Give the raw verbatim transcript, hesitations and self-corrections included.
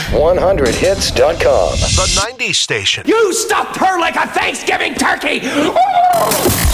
one hundred hits dot com. The nineties station. You stuffed her like a Thanksgiving turkey!